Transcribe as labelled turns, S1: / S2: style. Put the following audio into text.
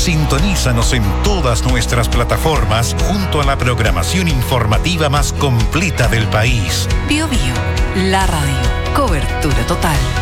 S1: Sintonízanos en todas nuestras plataformas junto a la programación informativa más completa del país.
S2: Bio Bio, la radio. Cobertura total.